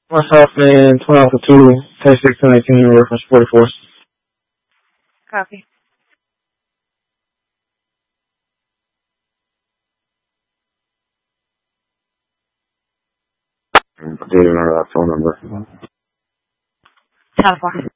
Myself and 20 Alpha 2, Test 619, reference 44. Copy. Do you remember that phone number? 10-4.